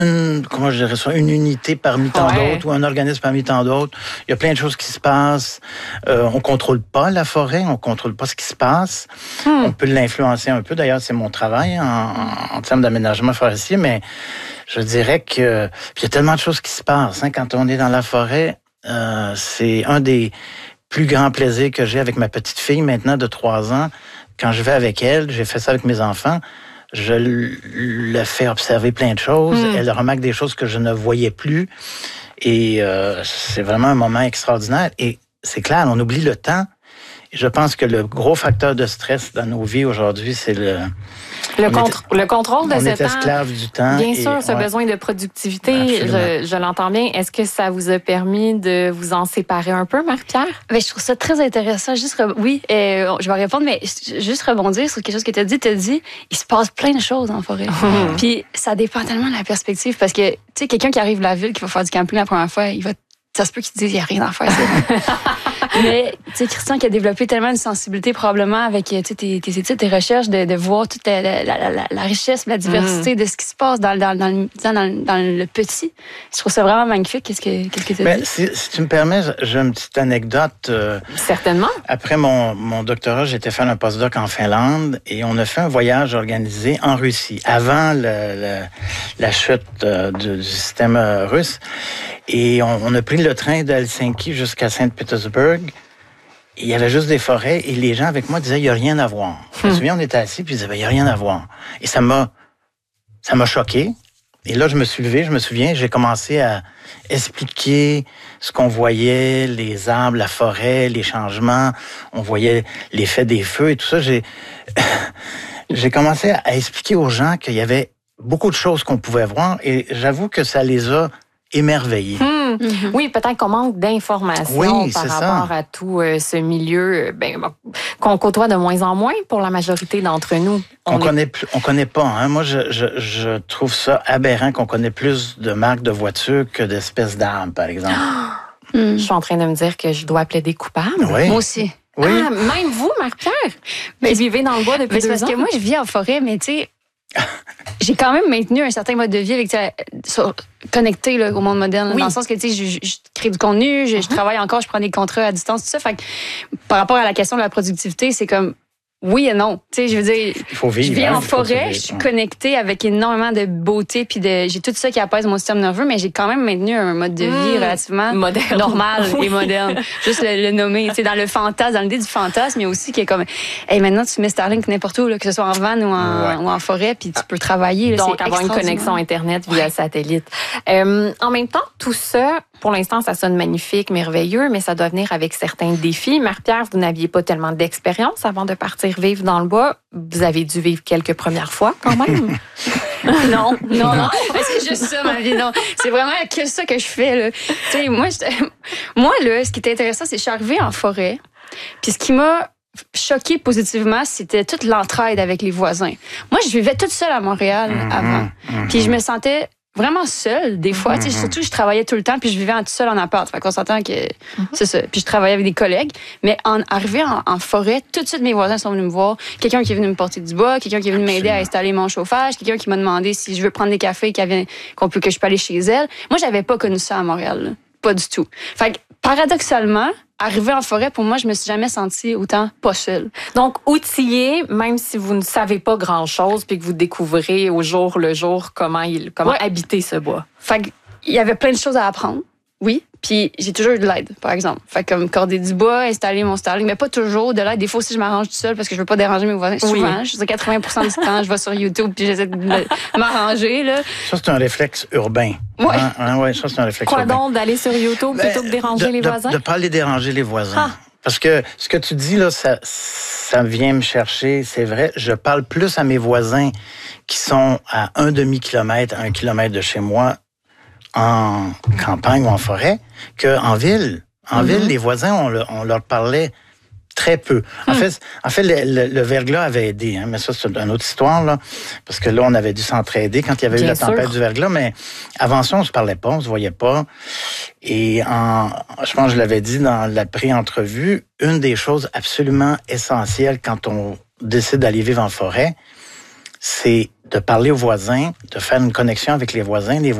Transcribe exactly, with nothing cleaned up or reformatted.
une, comment je dirais ça, une unité parmi tant Ouais. d'autres ou un organisme parmi tant d'autres. Il y a plein de choses qui se passent. Euh, on contrôle pas la forêt, on contrôle pas ce qui se passe. Hmm. On peut l'influencer un peu. D'ailleurs, c'est mon travail en, en, en termes d'aménagement forestier, mais je dirais que puis il y a tellement de choses qui se passent. Hein, quand on est dans la forêt, euh, c'est un des plus grands plaisirs que j'ai avec ma petite fille maintenant de trois ans. Quand je vais avec elle, j'ai fait ça avec mes enfants. Je le fais observer plein de choses. Mm. Elle remarque des choses que je ne voyais plus. Et euh, c'est vraiment un moment extraordinaire. Et c'est clair, on oublie le temps. Et je pense que le gros facteur de stress dans nos vies aujourd'hui, c'est le... Le, contre, est, le contrôle de on ce est temps. esclave du temps. Bien sûr, et, ce ouais. besoin de productivité, je, je l'entends bien. Est-ce que ça vous a permis de vous en séparer un peu, Marie-Pierre? Bien, je trouve ça très intéressant. Juste re... Oui, euh, je vais répondre, mais juste rebondir sur quelque chose que tu as dit. Tu as dit, il se passe plein de choses en forêt. Puis ça dépend tellement de la perspective parce que, tu sais, quelqu'un qui arrive de la ville, qui va faire du camping la première fois, il va... ça se peut qu'il te dise, il n'y a rien à faire. Mais, tu sais, Christian qui a développé tellement une sensibilité probablement avec tes, tes études, tes recherches, de, de voir toute la, la, la, la richesse, la diversité mm. de ce qui se passe dans, dans, dans, le, dans, dans le petit. Je trouve ça vraiment magnifique. Qu'est-ce que qu'est-ce que tu as dit? Si, si tu me permets, j'ai une petite anecdote. Euh, Certainement. Après mon, mon doctorat, j'étais faire un postdoc en Finlande et on a fait un voyage organisé en Russie avant le, le, la chute euh, du, du système euh, russe. Et on, on a pris le train d'Helsinki jusqu'à Saint-Pétersbourg. Il y avait juste des forêts et les gens avec moi disaient il n'y a rien à voir. Je me souviens, on était assis puis ils disaient il n'y a rien à voir. Et ça m'a, ça m'a choqué. Et là, je me suis levé, je me souviens, j'ai commencé à expliquer ce qu'on voyait, les arbres, la forêt, les changements. On voyait l'effet des feux et tout ça. J'ai, j'ai commencé à expliquer aux gens qu'il y avait beaucoup de choses qu'on pouvait voir et j'avoue que ça les a émerveillés. Mmh. Mm-hmm. Oui, peut-être qu'on manque d'informations oui, par rapport ça. à tout euh, ce milieu ben, qu'on côtoie de moins en moins pour la majorité d'entre nous. On, on est... connaît plus, on connaît pas. Hein? Moi, je, je, je trouve ça aberrant qu'on connaît plus de marques de voitures que d'espèces d'arbres, par exemple. Mm. Je suis en train de me dire que je dois plaider coupable. Oui. Moi aussi. Oui. Ah, même vous, Marie-Pierre, qui vivez dans le bois depuis mais deux parce ans. Parce que moi, je vis en forêt, mais tu sais... j'ai quand même maintenu un certain mode de vie avec, sur, connecté là, au monde moderne, oui. dans le sens que je, je, je crée du contenu, je, uh-huh. je travaille encore, je prends des contrats à distance, tout ça. Fait que, par rapport à la question de la productivité, c'est comme oui et non. Tu sais, je veux dire, il faut vivre, je vis hein, en forêt, je suis connectée avec énormément de beauté, puis de, j'ai tout ça qui apaise mon système nerveux, mais j'ai quand même maintenu un mode de vie mmh, relativement moderne. normal oui. et moderne. Juste le, le nommer, tu sais, dans le fantasme, dans l'idée du fantasme, mais aussi qui est comme, hey, maintenant tu mets Starlink n'importe où, là, que ce soit en van ou en, ouais. ou en forêt, puis tu peux travailler. Là, donc c'est avoir une connexion Internet via ouais. satellite. Euh, en même temps, tout ça, pour l'instant, ça sonne magnifique, merveilleux, mais ça doit venir avec certains défis. Marie-Pierre, vous n'aviez pas tellement d'expérience avant de partir vivre dans le bois. Vous avez dû vivre quelques premières fois, quand même. non, non, non. C'est juste ça, ma vie. Non. C'est vraiment que ça que je fais. Là. Tu sais, moi, moi là, ce qui était intéressant, c'est que je suis arrivée en forêt. Puis ce qui m'a choquée positivement, c'était toute l'entraide avec les voisins. Moi, je vivais toute seule à Montréal mm-hmm, avant. Mm-hmm. Puis je me sentais vraiment seule, des fois. Mm-hmm. Surtout, je travaillais tout le temps, puis je vivais toute seule en appart. Fait qu'on s'entend que mm-hmm. c'est ça. Puis je travaillais avec des collègues. Mais en arrivé en, en forêt, tout de suite, mes voisins sont venus me voir. Quelqu'un qui est venu me porter du bois, quelqu'un qui est venu m'aider à installer mon chauffage, quelqu'un qui m'a demandé si je veux prendre des cafés, qu'on peut, que je peux aller chez elle. Moi, j'avais pas connu ça à Montréal. Là. Pas du tout. Fait que, paradoxalement, arriver en forêt, pour moi, je me suis jamais sentie autant pas seule. Donc, outillée, même si vous ne savez pas grand-chose, puis que vous découvrez au jour le jour comment, il, comment ouais. habiter ce bois. Fait qu'il y avait plein de choses à apprendre, oui. Puis j'ai toujours eu de l'aide, par exemple. Fait comme corder du bois, installer mon Starlink, mais pas toujours de l'aide. Des fois aussi, je m'arrange tout seul parce que je veux pas déranger mes voisins. Oui. Souvent, je sais quatre-vingts pour cent du temps, je vais sur YouTube puis j'essaie de m'arranger, là. Ça, c'est un réflexe urbain. Ouais. Hein? Hein? Ouais, ça, c'est un réflexe Quoi urbain. Quoi donc, d'aller sur YouTube plutôt que de déranger de, les de, voisins? De ne pas aller déranger les voisins. Ah. Parce que ce que tu dis, là, ça, ça vient me chercher, c'est vrai. Je parle plus à mes voisins qui sont à un demi-kilomètre, un kilomètre de chez moi, en campagne ou en forêt, qu'en ville. En mm-hmm. ville, les voisins, on, le, on leur parlait très peu. En mm. fait, en fait le, le, le verglas avait aidé, hein, mais ça, c'est une autre histoire, là, parce que là, on avait dû s'entraider quand il y avait Bien eu la sûr. tempête du verglas, mais avant ça, on se parlait pas, on se voyait pas. Et en, je pense que je l'avais dit dans la pré-entrevue, une des choses absolument essentielles quand on décide d'aller vivre en forêt, c'est de parler aux voisins, de faire une connexion avec les voisins. Les